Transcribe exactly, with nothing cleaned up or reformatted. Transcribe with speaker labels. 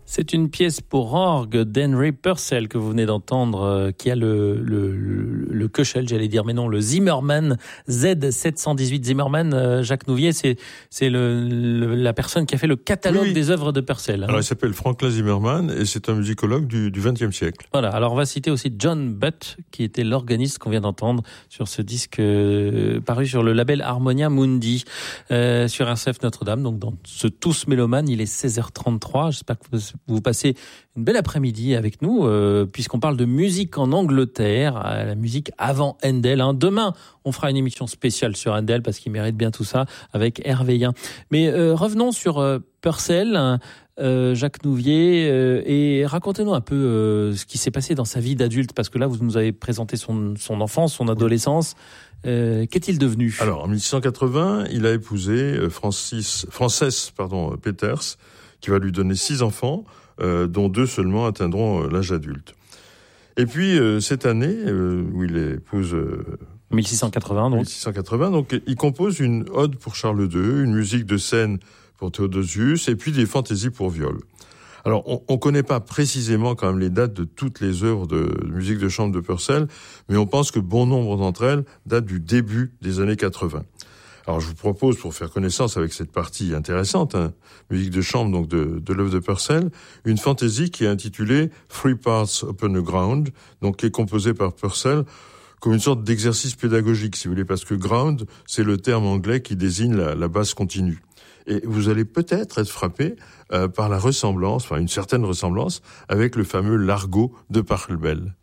Speaker 1: C'est une pièce pour orgue d'Henry Purcell que vous venez d'entendre, euh, qui a le, le, le, le Köchel, j'allais dire, mais non, le Zimmermann Z sept cent dix-huit. Zimmermann, euh, Jacques Nouvier, c'est, c'est le, le, la personne qui a fait le catalogue oui, oui. des œuvres de Purcell. Hein.
Speaker 2: Alors, il s'appelle Franklin Zimmermann et c'est un musicologue du, du vingtième siècle.
Speaker 1: Voilà. Alors, on va citer aussi John Butt, qui était l'organiste qu'on vient d'entendre sur ce disque euh, paru sur le label Harmonia Mundi, euh, sur R C F Notre-Dame. Donc, dans ce Tous Mélomane, il est seize heures trente-trois. J'espère que vous passez une belle après-midi avec nous, euh, puisqu'on parle de musique en Angleterre, euh, la musique avant Handel. Hein. Demain, on fera une émission spéciale sur Handel, parce qu'il mérite bien tout ça, avec Hervé Yen. Mais euh, revenons sur euh, Purcell, hein, euh, Jacques Nouvier, euh, et racontez-nous un peu euh, ce qui s'est passé dans sa vie d'adulte, parce que là, vous nous avez présenté son, son enfance, son adolescence. Euh, qu'est-il devenu ?
Speaker 2: Alors, en dix-huit cent quatre-vingts, il a épousé Francis, Frances pardon, Peters, qui va lui donner six enfants, euh, dont deux seulement atteindront l'âge adulte. Et puis, euh, cette année, euh, où il épouse... Euh,
Speaker 1: mille six cent quatre-vingts, donc.
Speaker 2: mille six cent quatre-vingts, donc il compose une ode pour Charles deux, une musique de scène pour Théodosius, et puis des fantaisies pour viol. Alors, on ne connaît pas précisément quand même les dates de toutes les œuvres de musique de chambre de Purcell, mais on pense que bon nombre d'entre elles datent du début des années quatre-vingts. Alors, je vous propose, pour faire connaissance avec cette partie intéressante, hein, musique de chambre donc de, de l'œuvre de Purcell, une fantaisie qui est intitulée Three Parts Upon the Ground, donc qui est composée par Purcell comme une sorte d'exercice pédagogique, si vous voulez, parce que ground, c'est le terme anglais qui désigne la, la base continue. Et vous allez peut-être être frappé euh, par la ressemblance, enfin une certaine ressemblance, avec le fameux largo de Pachelbel.